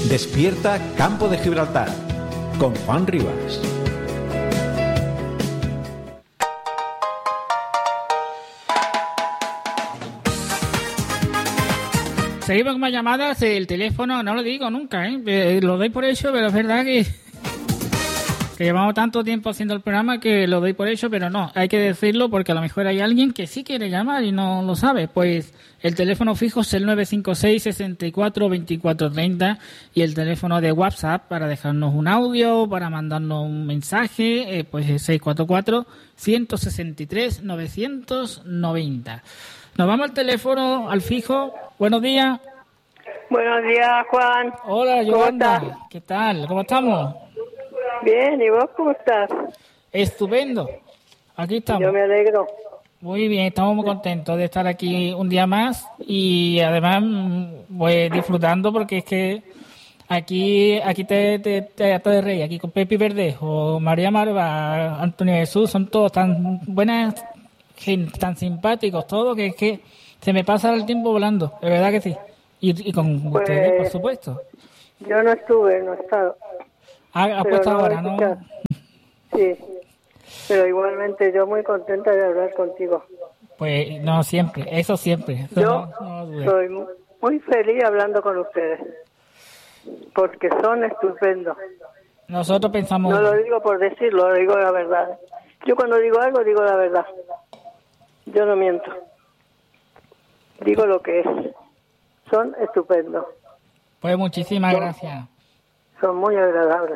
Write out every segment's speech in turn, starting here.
Despierta Campo de Gibraltar con Juan Rivas. Seguimos con más llamadas. El teléfono no lo digo nunca, lo doy por hecho, pero es verdad que llevamos tanto tiempo haciendo el programa que lo doy por hecho, pero no, hay que decirlo porque a lo mejor hay alguien que sí quiere llamar y no lo sabe. Pues el teléfono fijo es el 956 64 24 30 y el teléfono de WhatsApp para dejarnos un audio, para mandarnos un mensaje, pues es 644 163 990. Nos vamos al teléfono, al fijo. Buenos días. Buenos días, Juan. Hola, Yolanda. ¿Qué tal? ¿Cómo estamos? Bien, ¿y vos cómo estás? Estupendo. Aquí estamos. Yo me alegro. Muy bien, estamos muy contentos de estar aquí un día más y además pues disfrutando porque es que aquí te reír, aquí con Pepi Verdejo, María Marva, Antonio Jesús, son todos tan buenas, tan simpáticos, todos que es que se me pasa el tiempo volando, de verdad que sí. Y con pues, ustedes, por supuesto. Yo no estuve, no he estado. Ha puesto no ahora, ¿no? Sí, pero igualmente yo muy contenta de hablar contigo. Pues no, siempre, eso siempre. Yo no soy muy feliz hablando con ustedes, porque son estupendos. Nosotros pensamos... No lo digo por decirlo, lo digo la verdad. Yo cuando digo algo, digo la verdad. Yo no miento. Digo lo que es. Son estupendos. Pues muchísimas gracias. Son muy agradables.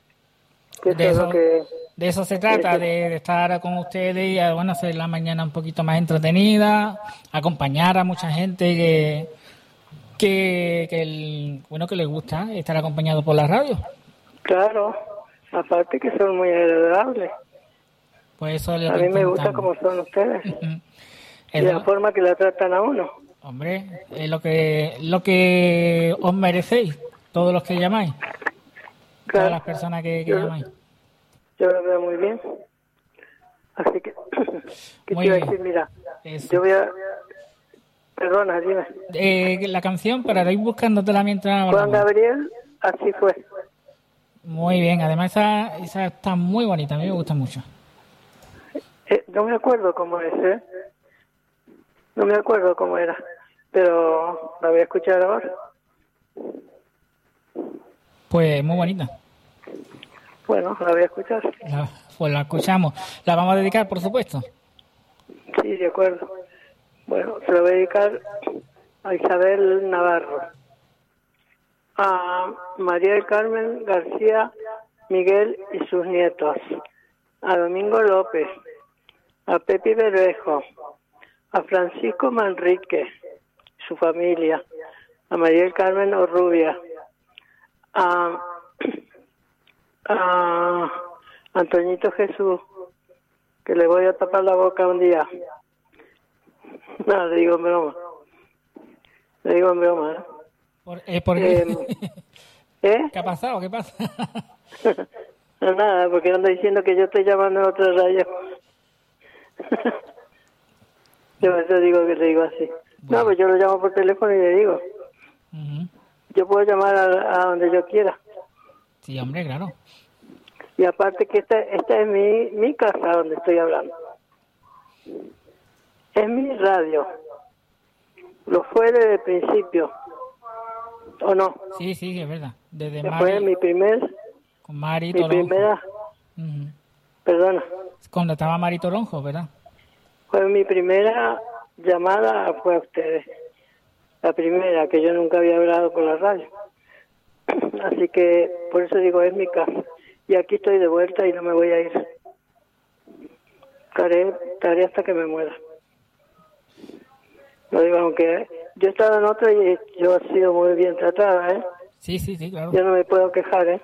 De eso se trata, de estar con ustedes y bueno, hacer la mañana un poquito más entretenida, acompañar a mucha gente que les gusta estar acompañado por la radio. Claro, aparte que son muy agradables. Pues eso es lo a que mí me intentamos. gusta como son ustedes. Y la forma que la tratan a uno. Hombre, es lo que os merecéis, todos los que llamáis. Claro. Todas las personas que llamáis. Yo lo veo muy bien. Así que, ¿qué muy te iba a bien. decir? Mira, Eso. yo voy a... Perdona, dime. La canción, para ir buscándotela mientras... Juan Gabriel, así fue. Muy bien, además esa está muy bonita, a mí me gusta mucho. No me acuerdo cómo es, ¿eh? No me acuerdo cómo era, pero la voy a escuchar ahora. Pues muy bonita. Bueno, la voy a escuchar. Pues la escuchamos. La vamos a dedicar, por supuesto. Sí, de acuerdo. Bueno, se la voy a dedicar a Isabel Navarro, a María del Carmen García Miguel y sus nietos, a Domingo López, a Pepi Bermejo, a Francisco Manrique, su familia, a María del Carmen Orrubia, a Antoñito Jesús, que le voy a tapar la boca un día. No, le digo en broma. Le digo en broma, ¿Por qué? ¿Qué ha pasado? ¿Qué pasa? No, nada, porque anda diciendo que yo estoy llamando a otra radio. Yo digo que le digo así. Bueno. No, pues yo lo llamo por teléfono y le digo. Yo puedo llamar a donde yo quiera. Sí, hombre, claro. Y aparte que esta es mi casa donde estoy hablando. Es mi radio. Lo fue desde el principio. ¿O no? Sí, es verdad. Desde fue mi primer... Con Mari mi Toronjo. Primera... Perdona. Cuando estaba Mari Toronjo, ¿verdad? Fue mi primera llamada, fue a ustedes. La primera, que yo nunca había hablado con la radio. Así que, por eso digo, es mi casa. Y aquí estoy de vuelta y no me voy a ir. Estaré hasta que me muera. Lo digo, aunque yo he estado en otra y yo he sido muy bien tratada, ¿eh? Sí, claro. Yo no me puedo quejar, ¿eh?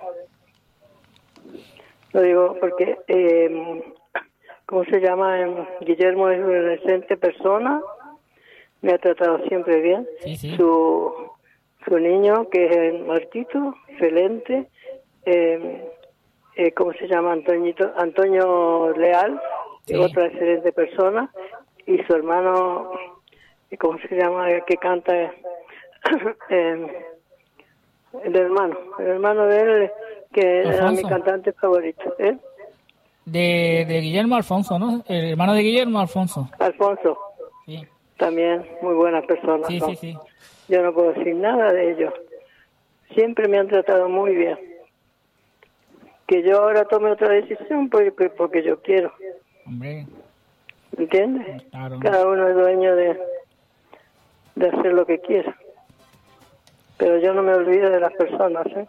Lo digo porque, ¿cómo se llama? Guillermo es una decente persona, me ha tratado siempre bien. Sí. Su niño, que es Martito, excelente. ¿Cómo se llama? Antonio Leal, otra excelente persona. Y su hermano, ¿cómo se llama? Que canta el hermano de él, que era mi Alfonso. cantante favorito. De Guillermo Alfonso, ¿no? El hermano de Guillermo Alfonso. Alfonso, Sí, también muy buena persona. sí, ¿no? sí, sí. Yo no puedo decir nada de ellos. Siempre me han tratado muy bien. Que yo ahora tome otra decisión porque yo quiero. Hombre, ¿Entiendes? claro. Cada uno es dueño de hacer lo que quiera. Pero yo no me olvido de las personas, ¿eh?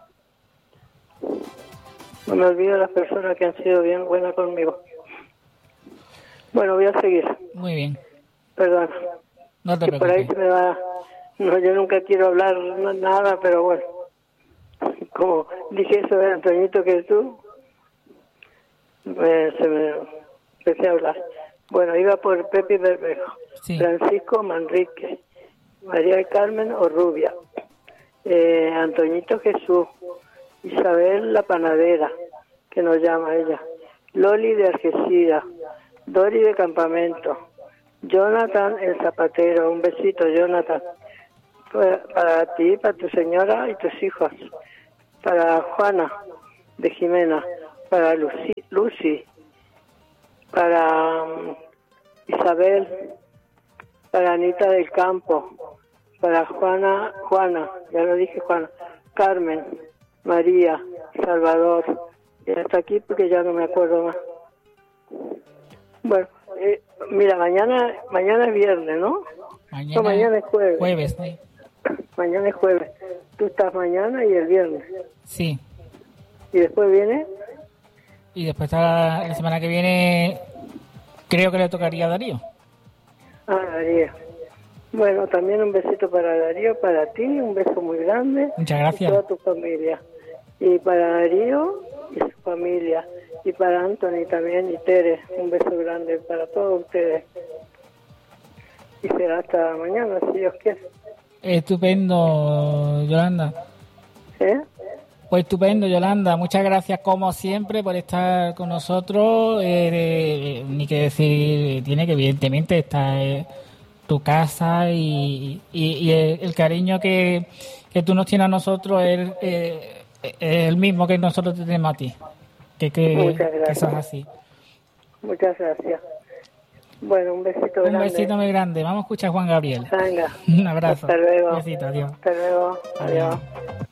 No me olvido de las personas que han sido bien buenas conmigo. Bueno, voy a seguir. Muy bien. Perdón. No te Que por ahí preocupes. se me va... No, yo nunca quiero hablar nada, pero bueno. Como dije eso de Antoñito que tú, se me empecé a hablar. Bueno, iba por Pepe Bermejo, Sí. Francisco Manrique, María del Carmen Orrubia, Antoñito Jesús, Isabel la panadera, que nos llama ella, Loli de Algeciras, Dori de Campamento, Jonathan el zapatero, un besito Jonathan, para ti, para tu señora y tus hijos, para Juana de Jimena, para Lucy, para Isabel, para Anita del Campo, para Juana, ya lo dije Juana, Carmen, María, Salvador, y hasta aquí porque ya no me acuerdo más. Bueno, mira, mañana es viernes, ¿no? No, mañana es jueves. Jueves, sí. Mañana es jueves. Tú estás mañana y el viernes. Sí. ¿Y después viene? Y después está la semana que viene, creo que le tocaría a Darío. Ah, Darío. Bueno, también un besito para Darío, para ti, un beso muy grande. Muchas gracias. Y toda tu familia. Y para Darío y su familia. Y para Anthony también y Tere, un beso grande para todos ustedes. Y será hasta mañana, si Dios quiere. Estupendo, Yolanda. ¿Eh? Pues estupendo, Yolanda. Muchas gracias, como siempre, por estar con nosotros. Ni que decir, tiene que, evidentemente, estar tu casa y el cariño que tú nos tienes a nosotros es el mismo que nosotros te tenemos a ti. Muchas que gracias. eso es así. Muchas gracias. Bueno, un besito grande. Un besito muy grande. Vamos a escuchar a Juan Gabriel. Venga. Un abrazo. Hasta luego. Un besito, adiós. Hasta luego. Adiós.